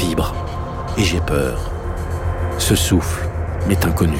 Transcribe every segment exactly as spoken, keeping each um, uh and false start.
vibre et j'ai peur. Ce souffle m'est inconnu.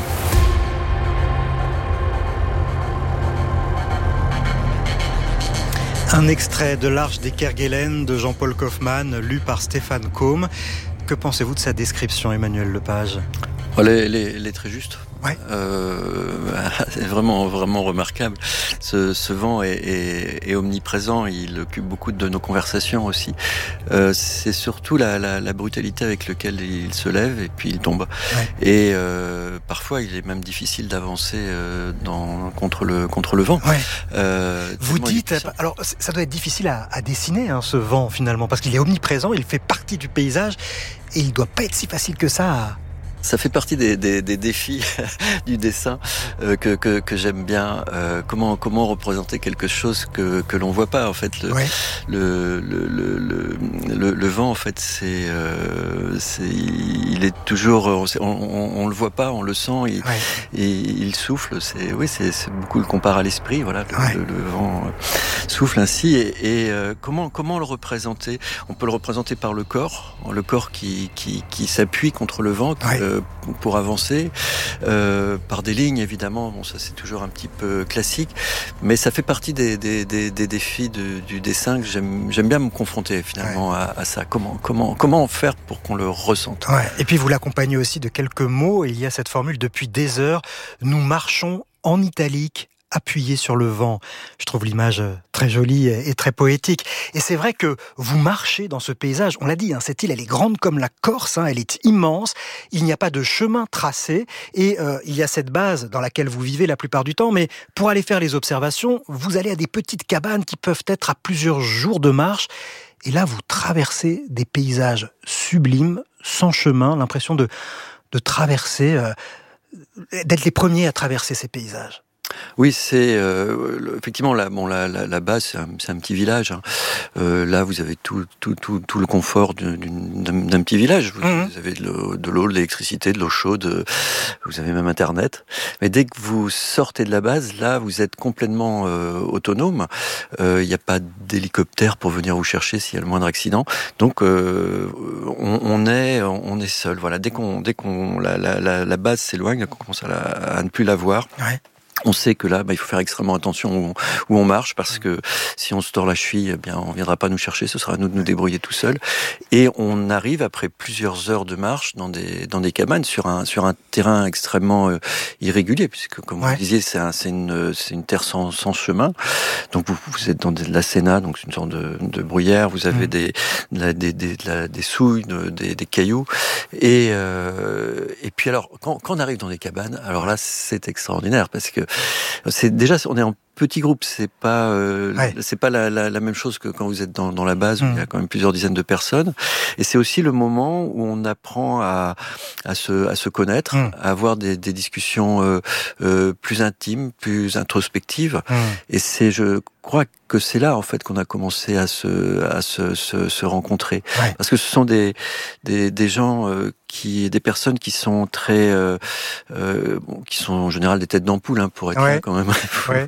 Un extrait de L'Arche des Kerguelen de Jean-Paul Kaufmann, lu par Stéphane Combe. Que pensez-vous de sa description, Emmanuel Lepage ? Elle est, elle est, elle est très juste. Ouais. Euh, c'est vraiment, vraiment remarquable. Ce, ce vent est, est, est omniprésent. Il occupe beaucoup de nos conversations aussi. Euh, c'est surtout la, la, la brutalité avec laquelle il se lève et puis il tombe. Ouais. Et euh, parfois, il est même difficile d'avancer euh, dans, contre le contre le vent. Ouais. Euh, Vous dites, alors ça doit être difficile à, à dessiner hein, ce vent finalement, parce qu'il est omniprésent, il fait partie du paysage et il doit pas être si facile que ça. À... Ça fait partie des, des, des défis du dessin euh, que, que, que j'aime bien. Euh, comment comment représenter quelque chose que que l'on voit pas en fait. Le ouais. le, le, le, le, le, le vent en fait c'est euh, c'est il est toujours on, on, on le voit pas, on le sent. Il, ouais. et il souffle. C'est oui c'est, c'est beaucoup le compare à l'esprit. Voilà le, ouais. le, le vent souffle ainsi. Et, et euh, comment comment le représenter? On peut le représenter par le corps, le corps qui qui qui s'appuie contre le vent. Qui, ouais. euh, pour avancer, euh, par des lignes évidemment, bon ça c'est toujours un petit peu classique, mais ça fait partie des, des, des, des défis de, du dessin que j'aime, j'aime bien me confronter finalement ouais. à, à ça. Comment, comment, comment faire pour qu'on le ressente ouais. Et puis vous l'accompagnez aussi de quelques mots, il y a cette formule depuis des heures, nous marchons en italique, appuyé sur le vent. Je trouve l'image très jolie et très poétique. Et c'est vrai que vous marchez dans ce paysage. On l'a dit, hein, cette île, elle est grande comme la Corse, hein, elle est immense. Il n'y a pas de chemin tracé. Et euh, il y a cette base dans laquelle vous vivez la plupart du temps. Mais pour aller faire les observations, vous allez à des petites cabanes qui peuvent être à plusieurs jours de marche. Et là, vous traversez des paysages sublimes, sans chemin, l'impression de, de traverser, euh, d'être les premiers à traverser ces paysages. Oui, c'est euh, effectivement là. Bon, la, la, la base, c'est un, c'est un petit village. Hein. Euh, là, vous avez tout, tout, tout, tout le confort d'une, d'un, d'un petit village. Vous, mmh. vous avez de l'eau, de l'eau, de l'électricité, de l'eau chaude. Vous avez même Internet. Mais dès que vous sortez de la base, là, vous êtes complètement euh, autonome. Il euh, n'y a pas d'hélicoptère pour venir vous chercher s'il y a le moindre accident. Donc, euh, on, on est, on est seul. Voilà. Dès qu'on, dès qu'on la, la, la, la base s'éloigne, qu'on commence à, la, à ne plus la voir. Ouais. On sait que là, bah, il faut faire extrêmement attention où on, où on marche, parce que si on se tord la cheville, eh bien, on viendra pas nous chercher, ce sera à nous de nous débrouiller tout seul. Et on arrive après plusieurs heures de marche dans des dans des cabanes sur un sur un terrain extrêmement euh, irrégulier, puisque comme ouais. vous disiez, c'est un, c'est une c'est une terre sans sans chemin. Donc vous vous êtes dans de la séna, donc c'est une sorte de, de bruyère. Vous avez mmh. des la, des des la, des souilles, des des cailloux. Et euh, et puis alors quand quand on arrive dans des cabanes, alors là c'est extraordinaire parce que c'est déjà on est en petit groupe, c'est pas euh, ouais. c'est pas la, la, la même chose que quand vous êtes dans, dans la base où mmh. il y a quand même plusieurs dizaines de personnes. Et c'est aussi le moment où on apprend à à se à se connaître, mmh. à avoir des, des discussions euh, euh, plus intimes, plus introspectives. Mmh. Et c'est je crois que c'est là en fait qu'on a commencé à se à se se, se rencontrer, ouais. parce que ce sont des des des gens euh, qui des personnes qui sont très euh, euh, bon, qui sont en général des têtes d'ampoule hein, pour être ouais. là quand même. Ouais.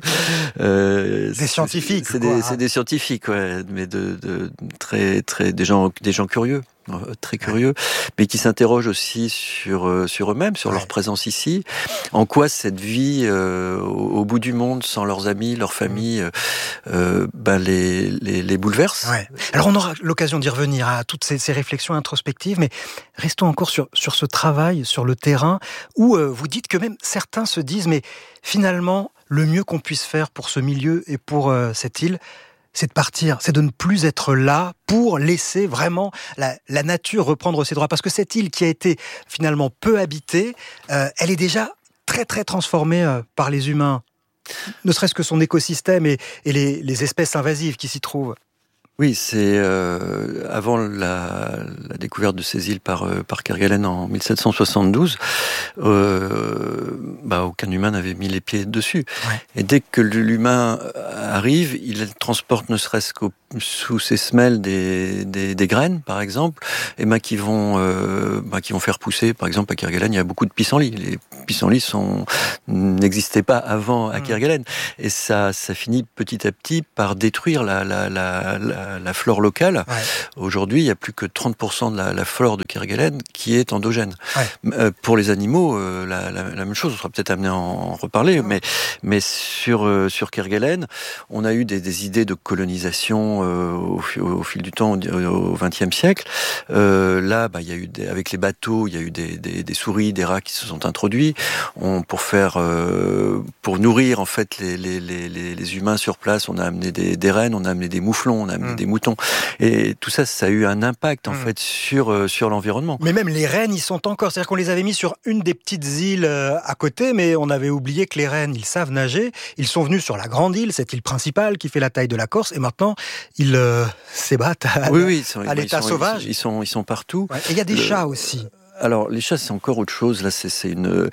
Euh, des scientifiques, c'est, quoi, des, hein. c'est des scientifiques, ouais, mais de, de très, très, des gens, des gens curieux, très curieux, ouais. mais qui s'interrogent aussi sur, euh, sur eux-mêmes, sur ouais. leur présence ici. En quoi cette vie euh, au, au bout du monde, sans leurs amis, leur famille, euh, euh, ben les, les, les bouleverse. Ouais. Alors on aura l'occasion d'y revenir à toutes ces, ces réflexions introspectives, mais restons encore sur, sur ce travail, sur le terrain, où euh, vous dites que même certains se disent, mais finalement, le mieux qu'on puisse faire pour ce milieu et pour euh, cette île, c'est de partir, c'est de ne plus être là pour laisser vraiment la, la nature reprendre ses droits. Parce que cette île qui a été finalement peu habitée, euh, elle est déjà très très transformée euh, par les humains. Ne serait-ce que son écosystème et, et les, les espèces invasives qui s'y trouvent. Oui, c'est euh, avant la, la découverte de ces îles par, euh, par Kerguelen en mille sept cent soixante-douze, euh, bah, aucun humain n'avait mis les pieds dessus. Ouais. Et dès que l'humain arrive, il transporte ne serait-ce qu'au sous ses semelles des, des, des graines, par exemple, et ben qui vont euh, ben, qui vont faire pousser, par exemple à Kerguelen, il y a beaucoup de pissenlits. Les pissenlits sont n'existaient pas avant à Kerguelen, et ça ça finit petit à petit par détruire la la la, la la, la flore locale. Ouais. Aujourd'hui, il y a plus que trente pour cent de la, la flore de Kerguelen qui est endogène. Ouais. Euh, pour les animaux, euh, la, la, la même chose. On sera peut-être amené à en reparler, mais mais sur euh, sur Kerguelen, on a eu des, des idées de colonisation euh, au, au fil du temps au vingtième siècle. Euh, là, bah, il y a eu des, avec les bateaux, il y a eu des, des, des souris, des rats qui se sont introduits. On, pour faire, euh, pour nourrir en fait les, les, les, les humains sur place, on a amené des, des rennes, on a amené des mouflons, on a amené mmh. des moutons. Et tout ça, ça a eu un impact en mmh. fait sur euh, sur l'environnement. Mais même les rennes, ils sont encore. C'est-à-dire qu'on les avait mis sur une des petites îles euh, à côté, mais on avait oublié que les rennes, ils savent nager. Ils sont venus sur la grande île, cette île principale qui fait la taille de la Corse, et maintenant ils euh, s'ébattent à, oui, oui, ils sont, à l'état ils sont, sauvage. Ils sont, ils sont partout. Ouais. Et il y a des Le... chats aussi. Alors les chats, c'est encore autre chose. Là, c'est, c'est une.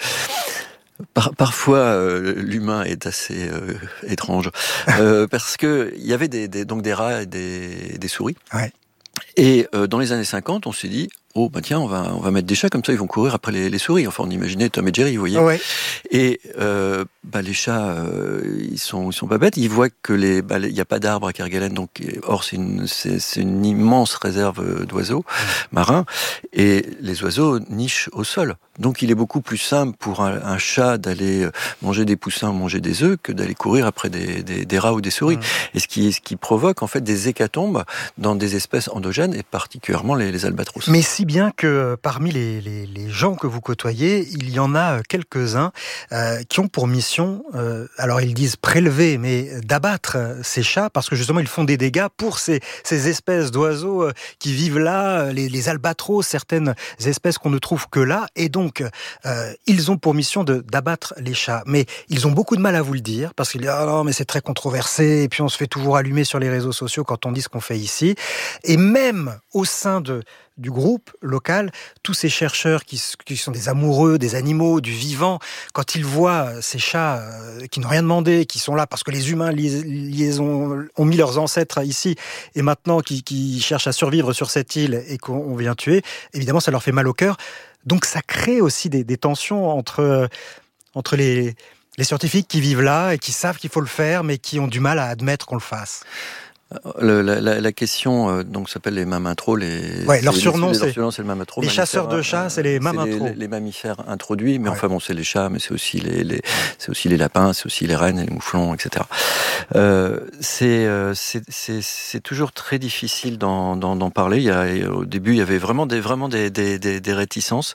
Par, parfois, euh, l'humain est assez euh, étrange euh, parce que il y avait des, des, donc des rats et des, des souris. Ouais. Et euh, dans les années cinquante, on s'est dit, oh bah tiens, on va on va mettre des chats comme ça, ils vont courir après les, les souris. Enfin, on imaginait Tom et Jerry, vous voyez. Ouais. Et euh, bah les chats, euh, ils sont ils sont pas bêtes. Ils voient que les bah il y a pas d'arbres à Kerguelen, donc or c'est une c'est, c'est une immense réserve d'oiseaux marins, et les oiseaux nichent au sol. Donc il est beaucoup plus simple pour un, un chat d'aller manger des poussins, manger des œufs, que d'aller courir après des, des, des rats ou des souris. Mmh. Et ce qui, ce qui provoque en fait des hécatombes dans des espèces endogènes, et particulièrement les, les albatros. Mais si bien que parmi les, les, les gens que vous côtoyez, il y en a quelques-uns euh, qui ont pour mission, euh, alors ils disent prélever, mais d'abattre ces chats, parce que justement ils font des dégâts pour ces, ces espèces d'oiseaux qui vivent là, les, les albatros, certaines espèces qu'on ne trouve que là, et donc Donc, euh, ils ont pour mission de, d'abattre les chats. Mais ils ont beaucoup de mal à vous le dire, parce qu'ils disent « Ah non, mais c'est très controversé », et puis on se fait toujours allumer sur les réseaux sociaux quand on dit ce qu'on fait ici. Et même au sein de, du groupe local, tous ces chercheurs qui, qui sont des amoureux des animaux, du vivant, quand ils voient ces chats euh, qui n'ont rien demandé, qui sont là parce que les humains les, les ont, ont mis leurs ancêtres ici, et maintenant qui, qui cherchent à survivre sur cette île et qu'on vient tuer, évidemment ça leur fait mal au cœur. Donc ça crée aussi des, des tensions entre, entre les, les scientifiques qui vivent là et qui savent qu'il faut le faire, mais qui ont du mal à admettre qu'on le fasse. Le, la, la, la question euh, donc s'appelle les mammintros. Les, ouais, leur surnom, c'est, leur surnom, c'est le mammintro. Les chasseurs de chats, c'est les mammintros. Les, les mammifères introduits, mais ouais. enfin bon, c'est les chats, mais c'est aussi les, les, c'est aussi les lapins, c'est aussi les rennes et les mouflons, et cetera. Euh, c'est, euh, c'est, c'est, c'est toujours très difficile d'en, d'en, d'en parler. Il y a, au début, il y avait vraiment des, vraiment des, des, des, des réticences.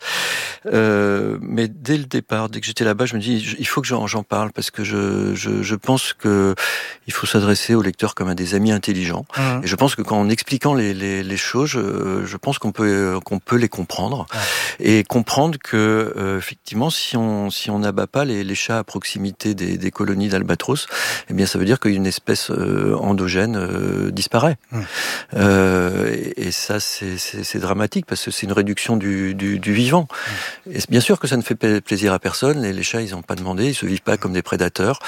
Euh, mais dès le départ, dès que j'étais là-bas, je me dis, il faut que j'en, j'en parle parce que je, je, je pense que il faut s'adresser aux lecteurs comme à des amis intelligents. Mmh. Et je pense que qu'en expliquant les, les, les choses, je, je pense qu'on peut, qu'on peut les comprendre. Mmh. Et comprendre que, euh, effectivement, si on, si on n'abat pas les, les chats à proximité des, des colonies d'albatros, eh bien, ça veut dire qu'une espèce euh, endogène euh, disparaît. Mmh. Euh, et, et ça, c'est, c'est, c'est dramatique parce que c'est une réduction du, du, du vivant. Mmh. Et bien sûr que ça ne fait plaisir à personne. Les, les chats, ils n'ont pas demandé, ils se vivent pas comme des prédateurs.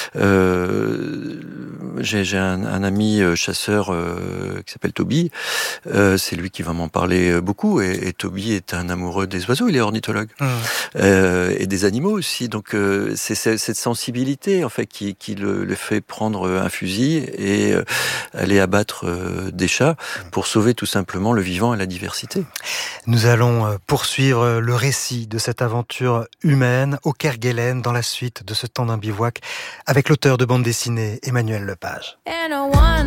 Euh, j'ai, j'ai un, un ami chasseur euh, qui s'appelle Toby. Euh, c'est lui qui va m'en parler beaucoup. Et, et Toby est un amoureux des oiseaux. Il est ornithologue mmh. euh, et des animaux aussi. Donc euh, c'est, c'est cette sensibilité en fait qui, qui le, le fait prendre un fusil et euh, aller abattre euh, des chats pour sauver tout simplement le vivant et la diversité. Nous allons poursuivre le récit de cette aventure humaine au Kerguelen dans la suite de ce temps d'un bivouac avec l'auteur de bande dessinée Emmanuel Lepage.